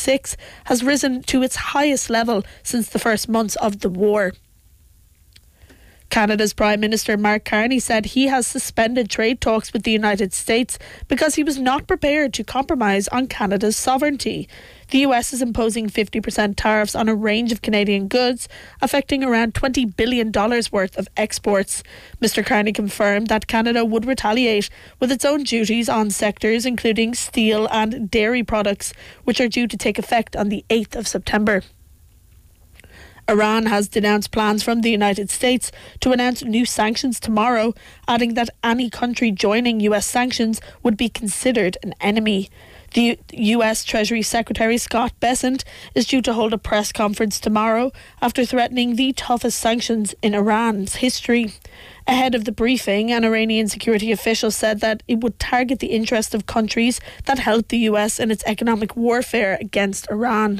2006 has risen to its highest level since the first months of the war. Canada's Prime Minister Mark Carney said he has suspended trade talks with the United States because he was not prepared to compromise on Canada's sovereignty. The US is imposing 50% tariffs on a range of Canadian goods, affecting around $20 billion worth of exports. Mr. Carney confirmed that Canada would retaliate with its own duties on sectors including steel and dairy products, which are due to take effect on the 8th of September. Iran has denounced plans from the United States to announce new sanctions tomorrow, adding that any country joining US sanctions would be considered an enemy. The US Treasury Secretary Scott Bessent is due to hold a press conference tomorrow after threatening the toughest sanctions in Iran's history. Ahead of the briefing, an Iranian security official said that it would target the interest of countries that helped the US in its economic warfare against Iran.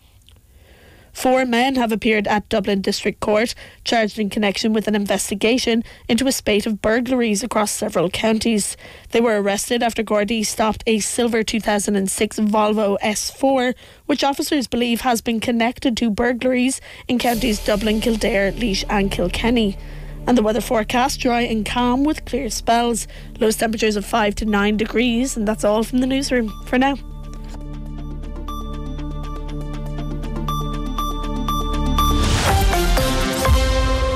4 men have appeared at Dublin District Court, charged in connection with an investigation into a spate of burglaries across several counties. They were arrested after Gardaí stopped a silver 2006 Volvo S4, which officers believe has been connected to burglaries in counties Dublin, Kildare, Laois and Kilkenny. And the weather forecast, dry and calm with clear spells. Lowest temperatures of 5 to 9 degrees. And that's all from the newsroom for now.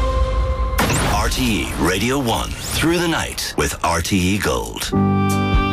RTE Radio 1 through the night with RTE Gold.